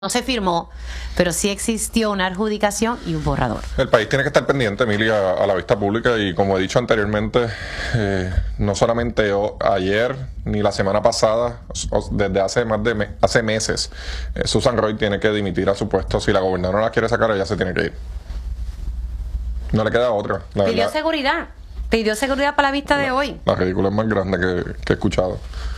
No se firmó, pero sí existió una adjudicación y un borrador. El país tiene que estar pendiente, Emilia, a la vista pública y como he dicho anteriormente, no solamente ayer ni la semana pasada, desde hace meses, Susan Roy tiene que dimitir a su puesto. Si la gobernadora no la quiere sacar, ella se tiene que ir. No le queda otra. Pidió seguridad para la vista de hoy. La ridícula es más grande que he escuchado.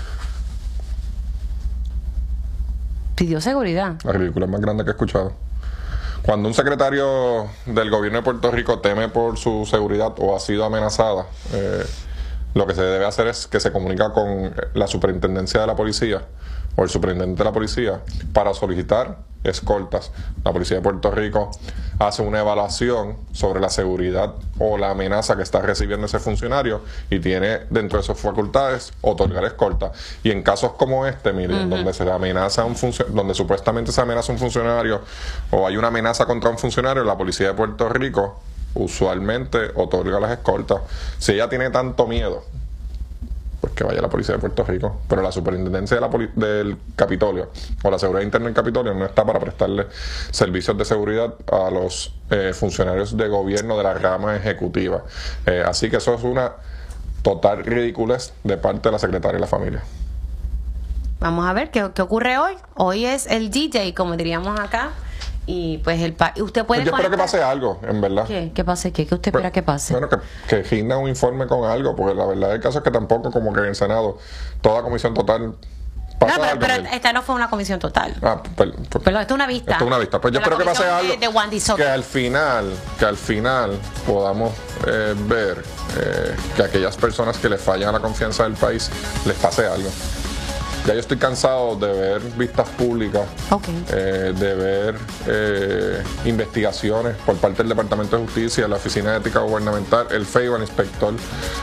Pidió seguridad. La ridícula es más grande que he escuchado. Cuando un secretario del gobierno de Puerto Rico teme por su seguridad o ha sido amenazada, lo que se debe hacer es que se comunica con la superintendencia de la policía o el superintendente de la policía para solicitar escoltas. La policía de Puerto Rico hace una evaluación sobre la seguridad o la amenaza que está recibiendo ese funcionario y tiene dentro de sus facultades otorgar escolta. Y en casos como este, miren, donde se amenaza donde supuestamente se amenaza un funcionario o hay una amenaza contra un funcionario, la policía de Puerto Rico usualmente otorga las escoltas. Si ella tiene tanto miedo, pues que vaya la policía de Puerto Rico, pero la superintendencia del Capitolio o la seguridad interna del Capitolio no está para prestarle servicios de seguridad a los funcionarios de gobierno de la rama ejecutiva. Así que eso es una total ridiculez de parte de la secretaria de la familia. Vamos a ver qué ocurre hoy. Hoy es el DJ, como diríamos acá. Y pues usted puede. Yo espero que pase algo, en verdad. ¿Qué pase? ¿Qué usted espera que pase? Bueno, que rinda un informe con algo, porque la verdad del caso es que tampoco, como que en el Senado, toda comisión total. Pero esta no fue una comisión total. Pero esto es una vista. Esto es una vista. Pues yo espero que pase algo. Que al final podamos ver que a aquellas personas que les fallan a la confianza del país les pase algo. Ya yo estoy cansado de ver vistas públicas, de ver investigaciones por parte del Departamento de Justicia, la Oficina de Ética Gubernamental, el FEIGO, el Inspector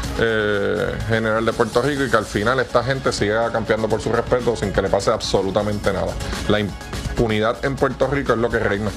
General de Puerto Rico, y que al final esta gente siga campeando por su respeto sin que le pase absolutamente nada. La impunidad en Puerto Rico es lo que reina.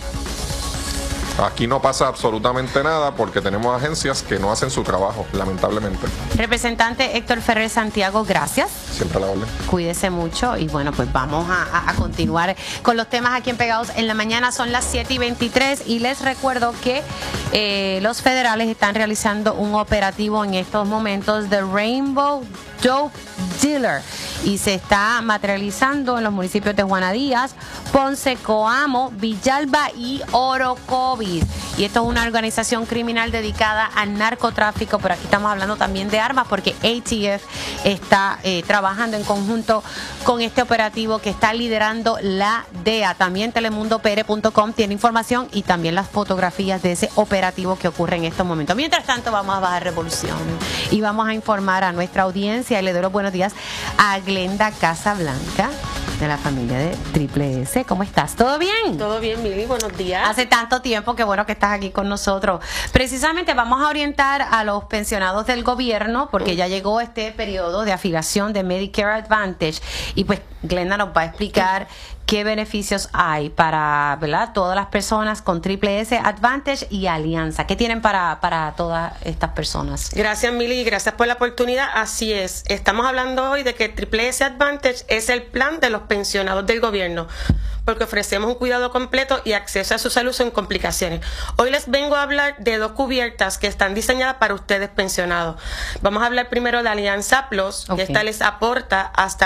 Aquí no pasa absolutamente nada porque tenemos agencias que no hacen su trabajo, lamentablemente. Representante Héctor Ferrer Santiago, gracias. Siempre a la orden. Cuídese mucho y bueno, pues vamos a continuar con los temas aquí en Pegados en la Mañana. Son las 7:23 y les recuerdo que los federales están realizando un operativo en estos momentos de Rainbow Dope Dealer y se está materializando en los municipios de Juana Díaz, Ponce, Coamo, Villalba y Orocovis. Y esto es una organización criminal dedicada al narcotráfico, pero aquí estamos hablando también de armas porque ATF está trabajando en conjunto con este operativo que está liderando la DEA. También telemundopr.com tiene información y también las fotografías de ese operativo que ocurre en estos momentos. Mientras tanto, vamos a bajar revolución y vamos a informar a nuestra audiencia. Y le doy los buenos días a Glenda Casablanca, de la familia de Triple S. ¿Cómo estás? ¿Todo bien? Todo bien, Mili, buenos días. Hace tanto tiempo, que bueno que estás aquí con nosotros. Precisamente vamos a orientar a los pensionados del gobierno, porque ya llegó este periodo de afiliación de Medicare Advantage, y pues Glenda nos va a explicar qué beneficios hay para, ¿verdad?, todas las personas con Triple S Advantage y Alianza. ¿Qué tienen para todas estas personas? Gracias, Mili, y gracias por la oportunidad. Así es, estamos hablando hoy de que Triple S Advantage es el plan de los pensionados del gobierno, porque ofrecemos un cuidado completo y acceso a su salud sin complicaciones. Hoy les vengo a hablar de dos cubiertas que están diseñadas para ustedes pensionados. Vamos a hablar primero de Alianza Plus, que esta les aporta hasta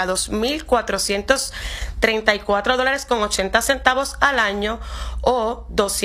$2,434.80 al año o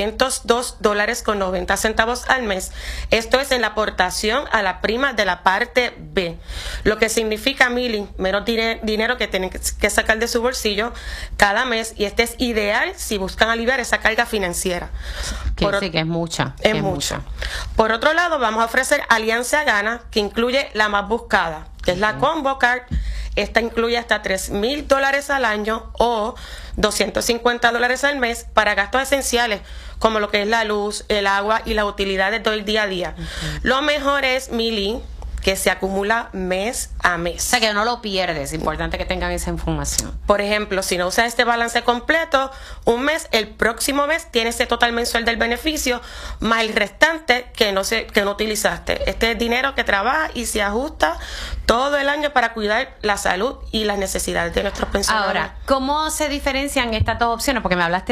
$202.90 al mes. Esto es en la aportación a la prima de la parte B, lo que significa, Mili, menos dinero que tienen que sacar de su bolsillo cada mes, y este es ideal si buscan aliviar esa carga financiera. Que es mucha. Es mucha. Por otro lado, vamos a ofrecer Alianza Gana, que incluye la más buscada, que es la Combo Card. Esta incluye hasta $3,000 al año o $250 al mes para gastos esenciales, como lo que es la luz, el agua y las utilidades del día a día. Lo mejor es, Mili, que se acumula mes a mes. O sea, que no lo pierdes. Es importante que tengan esa información. Por ejemplo, si no usas este balance completo, un mes, el próximo mes tienes ese total mensual del beneficio, más el restante que no utilizaste. Este es dinero que trabaja y se ajusta todo el año para cuidar la salud y las necesidades de nuestros pensionados. Ahora, ¿cómo se diferencian estas dos opciones? Porque me hablaste